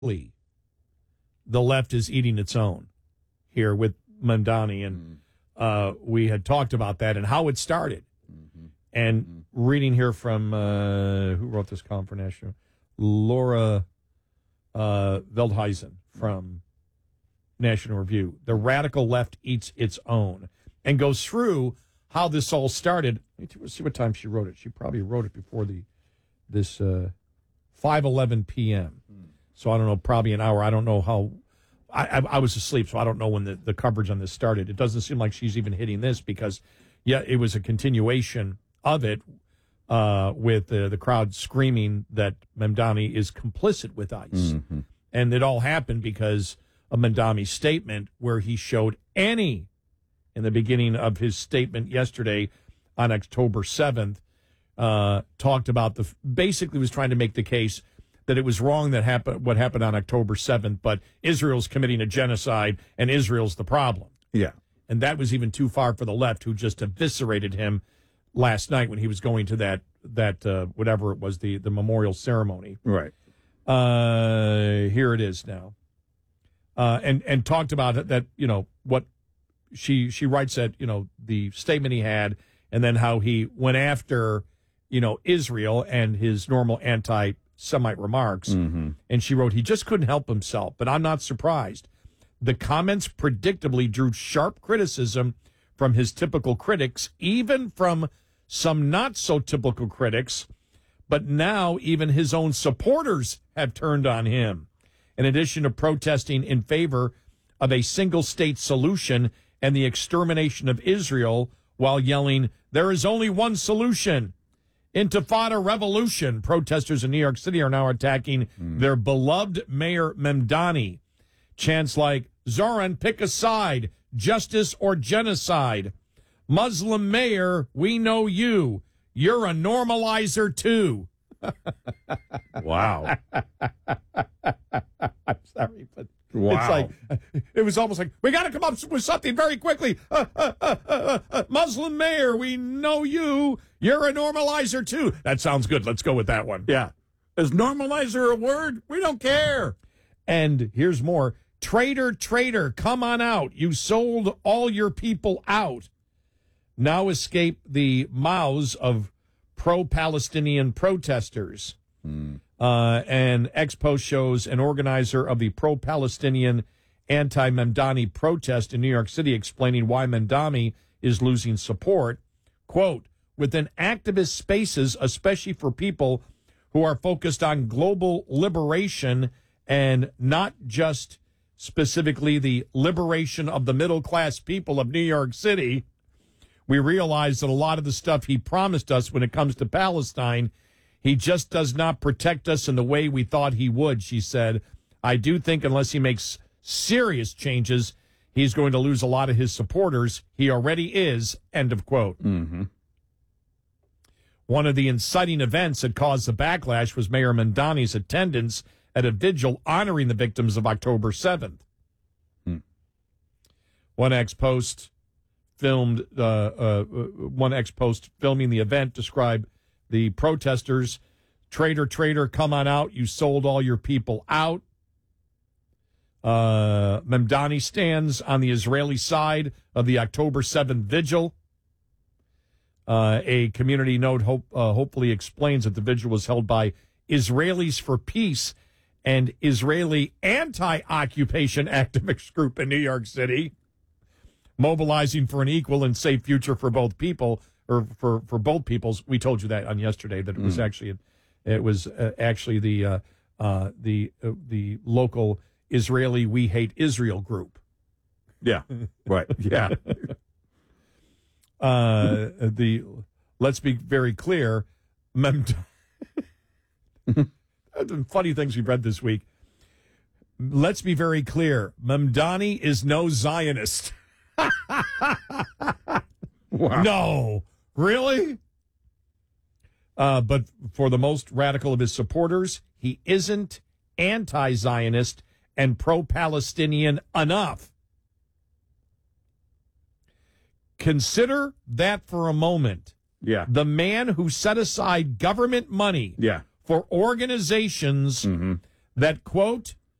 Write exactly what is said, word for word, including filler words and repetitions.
The left is eating its own here with Mamdani, and uh, we had talked about that and how it started. Mm-hmm. And mm-hmm. reading here from, uh, who wrote this column for National? Laura uh, Veldhuizen from National Review. The radical left eats its own, and goes through how this all started. Let me see what time she wrote it. She probably wrote it before the this uh, five eleven p.m. Mm. So I don't know, probably an hour. I don't know how. I, I, I was asleep, so I don't know when the, the coverage on this started. It doesn't seem like she's even hitting this because, yeah, it was a continuation of it uh, with uh, the crowd screaming that Mamdani is complicit with ICE. Mm-hmm. And it all happened because of Mamdani's statement where he showed any, in the beginning of his statement yesterday on October seventh, uh, talked about the, basically was trying to make the case that it was wrong that happened, what happened on October seventh, but Israel's committing a genocide and Israel's the problem. Yeah. And that was even too far for the left, who just eviscerated him last night when he was going to that, that uh, whatever it was, the, the memorial ceremony. Right. Uh, here it is now. Uh, and, and talked about it, that, you know, what she, she writes that, you know, the statement he had, and then how he went after, you know, Israel and his normal anti Semite remarks. Mm-hmm. And she wrote, he just couldn't help himself, but I'm not surprised. The comments predictably drew sharp criticism from his typical critics, even from some not so typical critics, but now even his own supporters have turned on him. In addition to protesting in favor of a single state solution and the extermination of Israel while yelling, there is only one solution. Intifada revolution. Protesters in New York City are now attacking mm. their beloved Mayor Mamdani. Chants like, Zoran, pick a side, justice or genocide. Muslim mayor, we know you. You're a normalizer too. Wow. I'm sorry, but wow. It's like, it was almost like, we got to come up with something very quickly. Uh, uh, uh, uh, uh, Muslim mayor, we know you. You're a normalizer, too. That sounds good. Let's go with that one. Yeah. Is normalizer a word? We don't care. And here's more. Traitor, traitor, come on out. You sold all your people out. Now escape the mouths of pro-Palestinian protesters. Hmm. Uh, and X-Post shows an organizer of the pro-Palestinian anti-Mamdani protest in New York City explaining why Mamdani is losing support. Quote, within activist spaces, especially for people who are focused on global liberation and not just specifically the liberation of the middle-class people of New York City, we realize that a lot of the stuff he promised us when it comes to Palestine, he just does not protect us in the way we thought he would, she said. I do think unless he makes serious changes, he's going to lose a lot of his supporters. He already is, end of quote. Mm-hmm. One of the inciting events that caused the backlash was Mayor Mamdani's attendance at a vigil honoring the victims of October seventh. Hmm. One ex-post filmed, uh, uh, one ex-post filming the event described the protesters, traitor, traitor, come on out. You sold all your people out. Uh, Mamdani stands on the Israeli side of the October seventh vigil. Uh, a community note hope, uh, hopefully explains that the vigil was held by Israelis for Peace and Israeli anti-occupation activist group in New York City, mobilizing for an equal and safe future for both people, or for, for both peoples. We told you that on yesterday, that it was mm. actually it was uh, actually the uh, uh, the uh, the local Israeli We Hate Israel group. Yeah, right. Yeah. uh, the let's be very clear. Mamd- Funny things we've read this week. Let's be very clear. Mamdani is no Zionist. Wow. No. Really? Uh, but for the most radical of his supporters, he isn't anti-Zionist and pro-Palestinian enough. Consider that for a moment. Yeah. The man who set aside government money yeah. for organizations mm-hmm. that, quote,